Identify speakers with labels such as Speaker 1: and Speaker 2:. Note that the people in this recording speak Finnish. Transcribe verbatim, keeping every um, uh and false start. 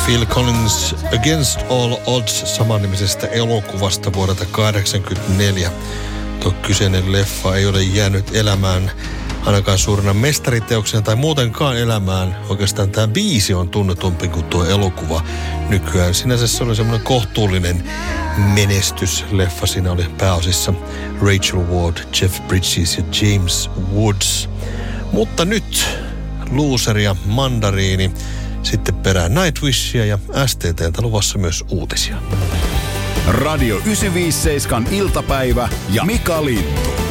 Speaker 1: Phil Collins Against All Odds samannimisestä elokuvasta vuodelta kahdeksankymmentäneljä. Tuo kyseinen leffa ei ole jäänyt elämään ainakaan suurena mestariteoksena tai muutenkaan elämään. Oikeastaan tämä biisi on tunnetumpi kuin tuo elokuva nykyään. Sinänsä se oli semmoinen kohtuullinen menestysleffa. Siinä oli pääosissa Rachel Ward, Jeff Bridges ja James Woods. Mutta nyt Loser ja Mandariini. Sitten perään Nightwishia ja S T T:ltä luvassa myös uutisia.
Speaker 2: Radio yhdeksänsataaviisikymmentäseitsemän iltapäivä ja Mika Lintu.